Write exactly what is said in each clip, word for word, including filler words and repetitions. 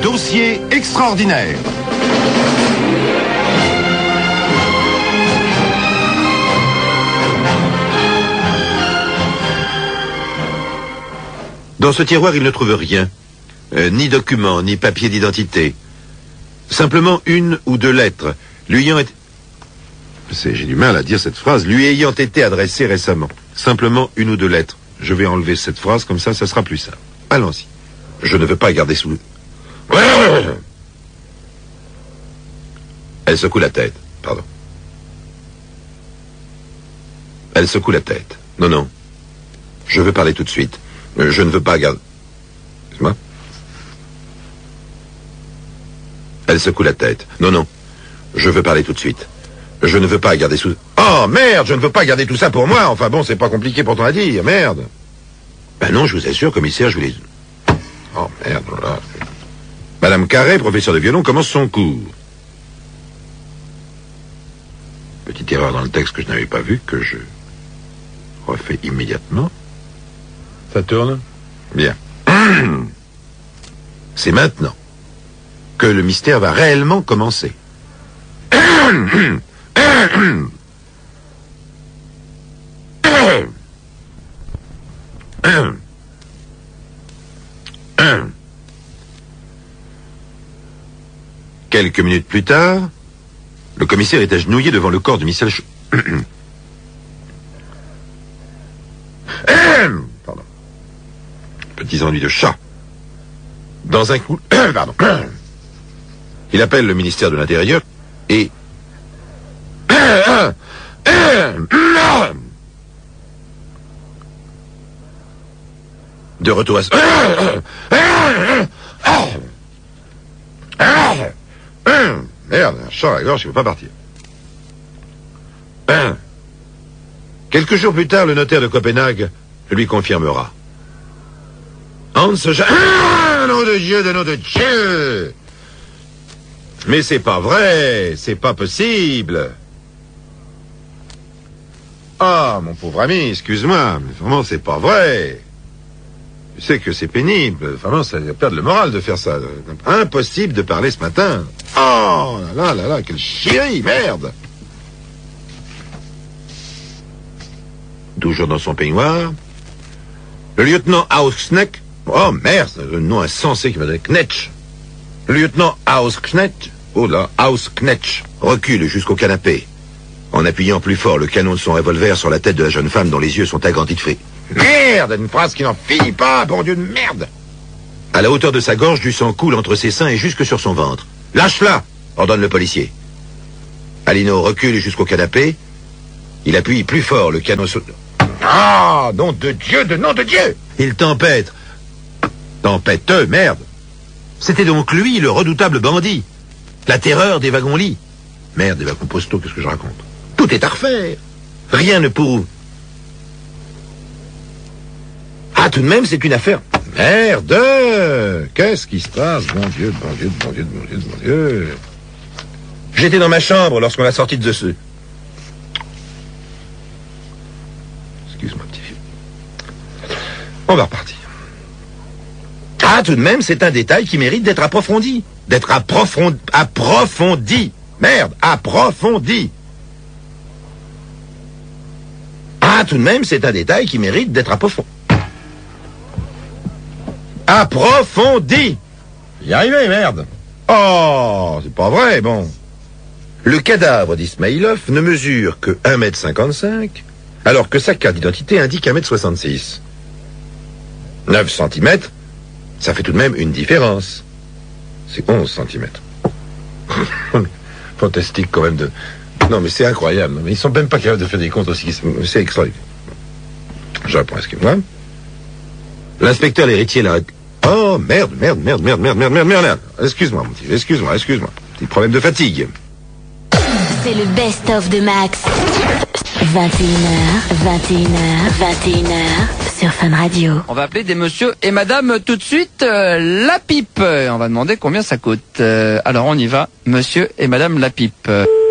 dossier extraordinaire. Dans ce tiroir, il ne trouve rien. Euh, ni document, ni papier d'identité. Simplement une ou deux lettres, lui ayant été... C'est, j'ai du mal à dire cette phrase, lui ayant été adressée récemment. Simplement une ou deux lettres. Je vais enlever cette phrase, comme ça, ça sera plus simple. Allons-y. Je ne veux pas garder sous... Elle secoue la tête. Pardon. Elle secoue la tête. Non, non. Je veux parler tout de suite. Je ne veux pas garder... Excuse-moi. Elle secoue la tête. Non, non. Je veux parler tout de suite. Je ne veux pas garder sous... Oh, merde, je ne veux pas garder tout ça pour moi. Enfin bon, c'est pas compliqué pourtant à dire. Merde. Ben non, je vous assure, commissaire, je vous les... Oh, merde, voilà. Madame Carré, professeur de violon, commence son cours. Petite erreur dans le texte que je n'avais pas vue, que je refais immédiatement. Ça tourne? Bien. C'est maintenant que le mystère va réellement commencer. Quelques minutes plus tard, le commissaire est agenouillé devant le corps de Michel Ch... Pardon. Petits ennuis de chat. Dans un coup... Pardon. Il appelle le ministère de l'Intérieur et... De retour à... Merde, un chat à la gorge, il ne veut pas partir. Quelques jours plus tard, le notaire de Copenhague lui confirmera. Hans Jean... Ah, nom de Dieu, de nom de Dieu! Mais c'est pas vrai, c'est pas possible. Ah, mon pauvre ami, excuse-moi, mais vraiment, c'est pas vrai. Tu sais que c'est pénible, vraiment, ça va perdre le moral de faire ça. Impossible de parler ce matin. Oh là là là là, quelle chierie, merde. Toujours dans son peignoir, le lieutenant Ausknecht, oh merde, le nom insensé qui m'a donné, Knetsch. Le lieutenant Ausknecht, oh là, Ausknecht, recule jusqu'au canapé, en appuyant plus fort le canon de son revolver sur la tête de la jeune femme dont les yeux sont agrandis de feu. Merde, une phrase qui n'en finit pas, bon Dieu de merde. À la hauteur de sa gorge, du sang coule entre ses seins et jusque sur son ventre. Lâche-la, ordonne le policier. Alino recule jusqu'au canapé. Il appuie plus fort le canon sur... Ah, nom de Dieu, de nom de Dieu. Il tempête. Tempêteux, merde. C'était donc lui, le redoutable bandit. La terreur des wagons-lits. Merde, des wagons postaux, qu'est-ce que je raconte? Tout est à refaire. Rien ne prouve. Ah, tout de même, c'est une affaire... Merde! Qu'est-ce qui se passe? Bon Dieu, bon Dieu, bon Dieu, bon Dieu, bon Dieu. J'étais dans ma chambre lorsqu'on l'a sorti de ce... Excuse-moi, petit vieux. On va repartir. Ah, tout de même, c'est un détail qui mérite d'être approfondi. D'être approfondi. Approfondi. Merde, approfondi. Ah, tout de même, c'est un détail qui mérite d'être approfondi. Approfondi. Y arrivé, merde. Oh, c'est pas vrai, bon. Le cadavre d'Ismailov ne mesure que un mètre cinquante-cinq, alors que sa carte d'identité indique un mètre soixante-six. neuf centimètres, ça fait tout de même une différence. C'est onze centimètres. Fantastique quand même de... Non, mais c'est incroyable. Mais ils sont même pas capables de faire des comptes aussi. C'est extraordinaire. Je reprends, excuse-moi. L'inspecteur l'héritier l'a... Oh, merde, merde, merde, merde, merde, merde, merde, merde. Excuse-moi, mon petit, excuse-moi, excuse-moi. Petit problème de fatigue. C'est le best-of de Max. vingt et une heures, vingt et une heures, vingt et une heures sur Fun Radio. On va appeler des monsieur et madame tout de suite euh, la pipe. On va demander combien ça coûte. Euh, alors on y va, monsieur et madame la pipe.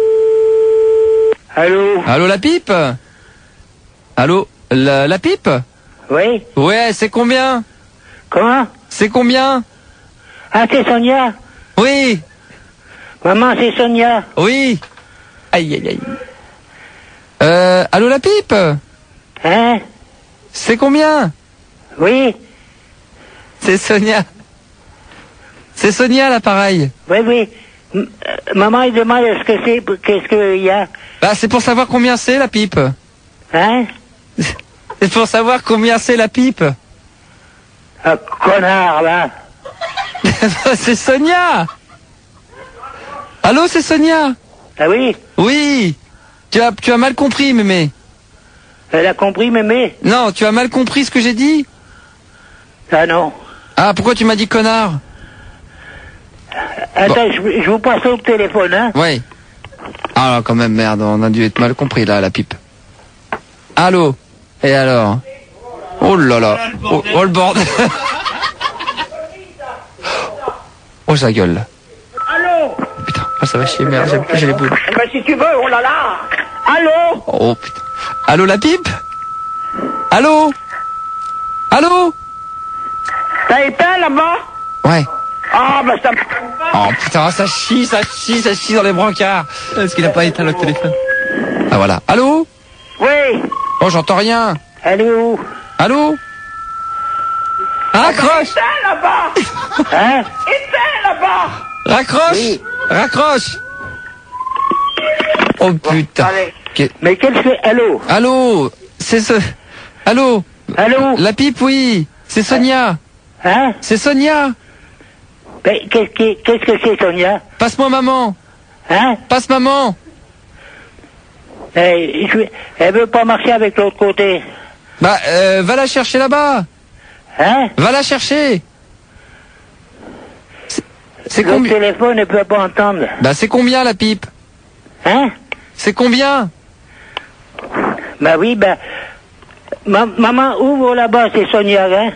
Allô? Allô la pipe? Allô la, la pipe? Oui? Ouais, c'est combien? Comment? C'est combien? Ah, c'est Sonia? Oui. Maman, c'est Sonia. Oui. Aïe, aïe, aïe. Euh, allô la pipe? Hein? C'est combien? Oui. C'est Sonia. C'est Sonia l'appareil. Oui, oui. M- euh, maman, il demande ce que c'est, qu'est-ce qu'il y a. Bah c'est pour savoir combien c'est la pipe. Hein? C'est pour savoir combien c'est la pipe. Ah, connard, là. C'est Sonia. Allô, c'est Sonia. Ah oui? Oui. Tu as, tu as mal compris, mémé. Elle a compris, mémé? Non, tu as mal compris ce que j'ai dit. Ah non. Ah, pourquoi tu m'as dit connard? Attends, je, je vous passe au téléphone, hein? Oui. Ah là, quand même, merde, on a dû être mal compris, là, la pipe. Allô? Et alors? Oh là là. Oh, oh le bordel. Oh, sa gueule, là. Allô? Putain, oh, ça va chier, merde, j'ai, j'ai les boules. Eh ben, si tu veux, oh là là. Allô? Oh, putain. Allô, la pipe? Allô? Allô? T'as éteint là-bas? Ouais. Ah, bah ça... Oh putain, ça chie, ça chie, ça chie dans les brancards. Est-ce qu'il a pas éteint le téléphone? Ah voilà. Allô? Oui. Oh, j'entends rien. Elle est où? Allô? Raccroche! Éteins là-bas. Hein? Éteins là-bas. Raccroche! Oui. Raccroche! Oh putain. Allez. Que- Mais qu'est-ce que... Allô? Allô? C'est ce... Allô? Allô? La pipe, oui. C'est Sonia. Hein? C'est Sonia. Mais qu'est-ce que qu'est-ce que c'est, Sonia? Passe-moi maman. Hein? Passe maman. Eh, je... Elle veut pas marcher avec l'autre côté. Bah, euh, va la chercher là-bas. Hein? Va la chercher. C'est- C'est Le combien? téléphone ne peut pas entendre. Bah, c'est combien la pipe? Hein? C'est combien? Bah oui, bah... Ma- maman, ouvre là-bas, c'est Sonia, hein?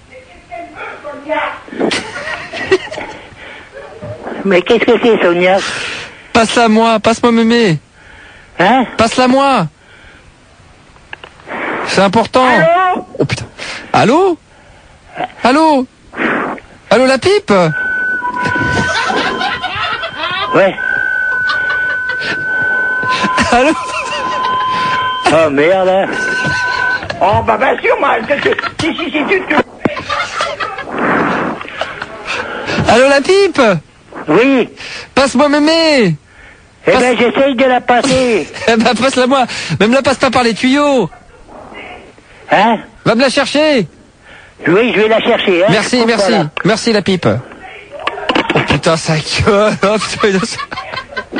Mais qu'est-ce que c'est, Sonia? Passe-la moi, passe-moi mémé. Hein? Passe-la moi. C'est important. Allô? Oh putain. Allô? Allô? Allô la pipe? Ouais. Allô? Oh merde, hein? Oh bah bien sûr, moi, si, si, si, si, tu... tu... Allô la pipe? Oui. Passe-moi mémé. Eh Passe- ben, j'essaye de la passer. Eh ben passe-la moi. Même la passe pas par les tuyaux. Hein? Va me la chercher. Oui, je vais la chercher, hein? Merci, Coupe, merci. voilà. Merci la pipe. Oh putain, ça gueule. Oh, putain, ça-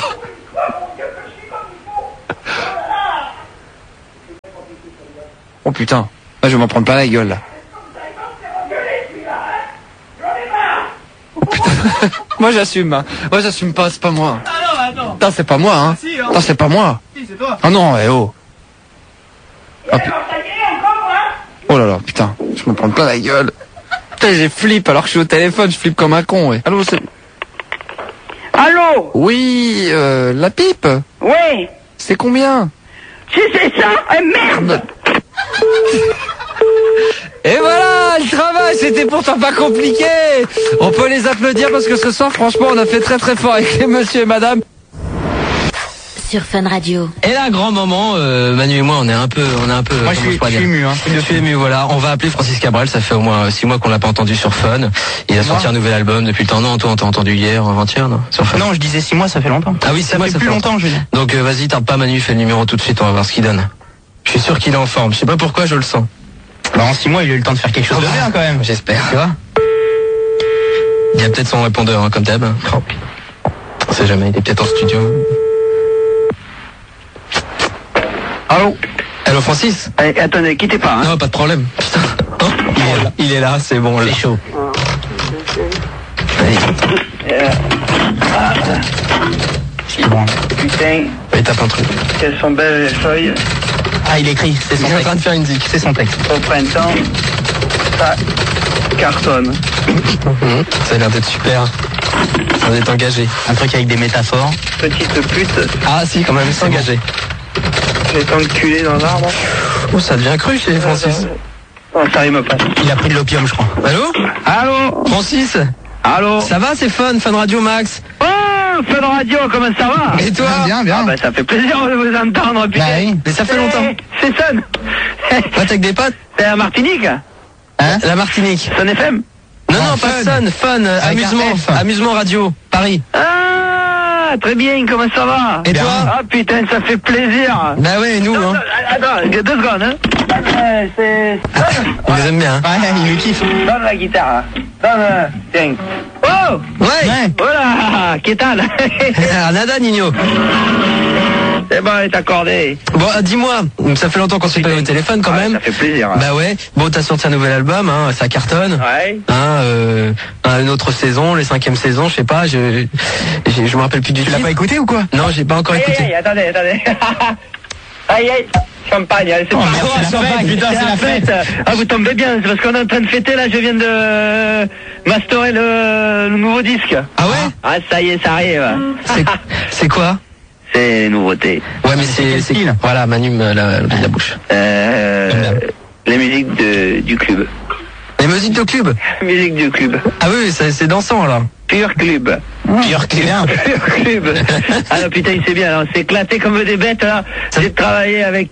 Oh putain. Ah, je vais m'en prendre plein la gueule là. Oh putain. Moi j'assume. Hein. Moi j'assume pas, c'est pas moi. Ah non, attends. Putain, c'est pas moi, hein. Si, hein. Putain, c'est pas moi. Si, c'est toi. Ah non, eh oh. Ah, pu- Oh là là, putain, je me prends plein la gueule. Putain, j'ai flippe alors que je suis au téléphone, je flippe comme un con, ouais. Allô, c'est... Allô? Oui, euh, la pipe, Oui. c'est combien? Si c'est ça, eh merde! Et voilà, le travail, c'était pourtant pas compliqué. On peut les applaudir parce que ce soir, franchement, on a fait très très fort avec les monsieur et madame. Sur Fun Radio. Et là, grand moment, euh, Manu et moi, on est un peu, on est un peu. Moi, je comment suis, pourrais je suis dire ému, hein. Je suis ému, voilà. On va appeler Francis Cabrel. Ça fait au moins six mois qu'on l'a pas entendu sur Fun. Il a sorti un nouvel album depuis le temps. Non, toi, on t'a entendu hier, avant-hier, non, sur Fun. Non, je disais six mois, ça fait longtemps. Ah oui, six ça mois, fait ça plus fait longtemps, je veux dire. Donc euh, vas-y, tarde pas, Manu, fais le numéro tout de suite. On va voir ce qu'il donne. Je suis sûr qu'il est en forme. Je sais pas pourquoi, je le sens. Bah, en six mois, il a eu le temps de faire quelque chose de bien, quand même. J'espère. Tu vois? Il y a peut-être son répondeur, hein, comme d'hab. Oh. On sait jamais. Il est peut-être en studio. Allô? Allô, Francis? Eh, attendez, quittez pas, hein? Non, pas de problème. Putain. Oh, il est là, il est là, c'est bon. C'est chaud. Bon. Putain, Il tape un truc. qu'elles sont belles les feuilles. Ah, il écrit, c'est son Il est en train de texte. faire une zik. C'est son texte. Au printemps, ça cartonne. Mhm. Ça a l'air d'être super. Ça d'être engagé. Un truc avec des métaphores. Petite pute, Ah si, quand même, c'est engagé. j'ai enculé dans l'arbre. Oh, ça devient cru chez Francis. Oh, ça rime pas. Il a pris de l'opium, je crois. Allô? Allô? Francis? Allô. Ça va, c'est Fun, Fun Radio Max. Oh, Fun Radio, comment ça va? Et toi? Bien, bien. Ah bah ça fait plaisir de vous entendre, putain. Bah oui. Mais ça fait longtemps. C'est Sun. Toi, t'es avec des potes? C'est à Martinique? Hein? La Martinique. Sun F M? Non, Non, non, pas Fun. Fun, Fun, euh, Avec un amusement, F. amusement radio, Paris. Ah, très bien, comment ça va? Et toi? Ah putain, ça fait plaisir. Bah ouais, nous, hein. Attends, deux secondes, hein. Euh, C'est... On les aime bien. Hein. Ouais, il me kiffe. Donne la guitare, hein. Donne, euh, tiens. Oh! Ouais. Ouais. Voilà, qu'est-ce Ah, nada, Nino. C'est bon, elle est accordée. Bon, euh, dis-moi, ça fait longtemps qu'on s'est pas eu au téléphone quand Ouais, même. Ça fait plaisir. Hein. Bah ouais. Bon, t'as sorti un nouvel album, hein, ça cartonne. Ouais. Hein, euh, une autre saison, les cinquième saison, je sais pas, je, je, je me rappelle plus du Tu titre. l'as pas écouté ou quoi? Non, j'ai pas encore Aïe, aïe, écouté. aïe, attendez, attendez. Aïe, aïe. Champagne, allez, c'est Oh, parti. merde, c'est la fête, putain, c'est la fête. Ah, vous tombez bien, c'est parce qu'on est en train de fêter, là, je viens de masterer le, le nouveau disque. Ah ouais? Ah, ça y est, ça arrive. C'est, c'est quoi? C'est les nouveautés. Ouais, mais c'est, c'est, style voilà, Manu me la, la, la bouche. Euh, les musiques de, du club. Les musiques de club. Musique du club. Ah oui, c'est, c'est dansant alors. Pur club. Pire que bien. Pur club. Ah non, putain, c'est bien, alors, on s'est éclaté comme des bêtes, là. J'ai travaillé avec,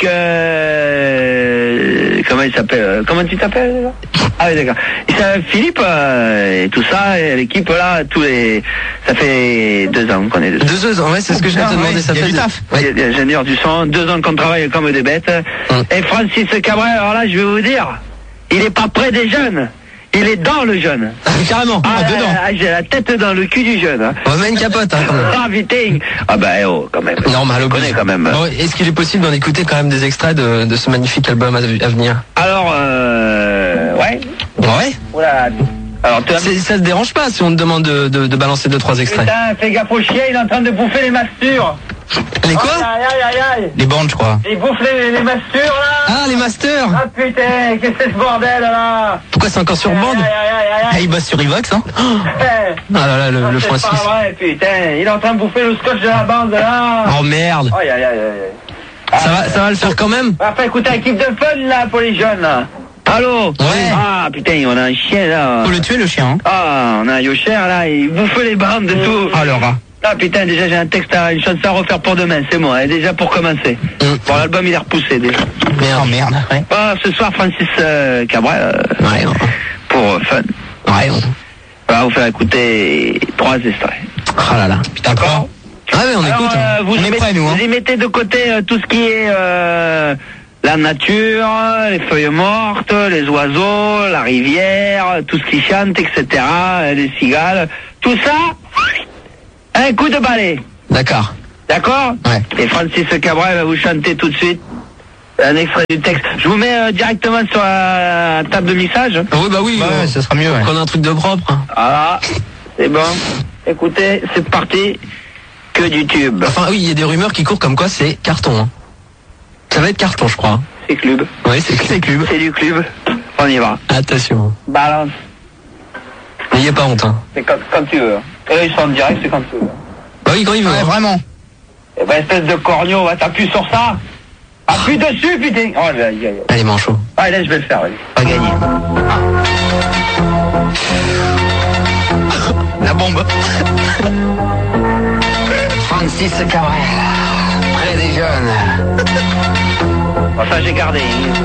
euh, comment il s'appelle, euh, comment tu t'appelles, déjà? Ah oui, d'accord. Il s'appelle Philippe, euh, et tout ça, et l'équipe, là, tous les, ça fait deux ans qu'on est dessus. Deux ans, ouais, c'est ce que je viens de te demander, ça il y a fait du deux- taf. Ouais. Il y a ingénieur du son, deux ans qu'on travaille comme des bêtes. Hum. Et Francis Cabrel, alors là, je vais vous dire, il est pas près des jeunes. Il est dans le jeune. Ah, carrément. Ah, dedans. ah, j'ai la tête dans le cul du jeune. Hein. On va mettre une capote, hein, quand même. Ah, putain. Ah, bah, oh, quand même. Normal, on connaît obligé. quand même. Bon, est-ce qu'il est possible d'en écouter quand même des extraits de, de ce magnifique album à, à venir? Alors, euh, ouais. Ouais. Oula. Alors, tu as C'est- Ça te dérange pas si on te demande de, de, de balancer deux, trois extraits? Putain, fais gaffe au chien, il est en train de bouffer les mastures. Les quoi? Aïe, aïe, aïe, aïe. Les bandes, je crois. Il bouffe les, les mastures, là. Ah, les masters! Ah, putain, qu'est-ce que c'est ce bordel, là? Pourquoi c'est encore sur Aïe, bande? aïe, aïe, aïe, Ah, aïe. il bosse sur Evox, hein? Eh. Ah là là, le, Ah, le c'est Francis. pas vrai, putain. Il est en train de bouffer le scotch de la bande, là. Oh merde! Aïe, aïe, aïe, aïe. Ça va, ça va le faire quand même? Enfin, écoutez, équipe de fun, là, pour les jeunes, là. Allô? Ouais. Ah, putain, on a un chien, là. Faut le tuer, le chien, hein? Ah, on a un Yocher, là, il bouffe les bandes de tout. Ah, le rat. Ah, putain, déjà, j'ai un texte, à, une chanson à refaire pour demain, c'est moi, et déjà pour commencer. Hum. Bon, l'album, il est repoussé, déjà. Merde. Oh merde, ouais. Ah, ce soir, Francis euh, Cabrel, euh, Ouais, non. pour euh, fun. Ouais, non. On va vous faire écouter trois extraits. Ah là là. D'accord? Ah ouais, on Alors, écoute. euh, hein. vous, On est mettez, prêts, nous, hein. vous y mettez de côté euh, tout ce qui est euh, la nature, les feuilles mortes, les oiseaux, la rivière, tout ce qui chante, et cetera, euh, les cigales. Tout ça, un coup de balai. D'accord. D'accord? Ouais. Et Francis Cabrel va vous chanter tout de suite un extrait du texte. Je vous mets euh, directement sur la table de mixage. Ah oui, bah oui. Ouais, on- ça sera mieux, ouais. Prendre un truc de propre. Voilà, c'est bon. Écoutez, c'est parti. Que du tube. Enfin, oui, il y a des rumeurs qui courent comme quoi c'est carton. Hein. Ça va être carton, je crois. C'est club. Oui, c'est c'est club. C'est du club. On y va. Attention. Balance. N'ayez pas honte. Hein. C'est quand, quand tu veux. Et ils sont en direct, c'est quand tu veux. Bah oui, quand il veut. Ouais, hein. vraiment. Eh ben, espèce de corneau, va t'appuyer sur ça. Appuie dessus, putain. Oh, là, aïe, aïe. Allez, manchot. Ah, là, je vais le faire, allez. Pas gagné. La bombe. Francis Cabrel. Près des jeunes. Enfin, j'ai gardé.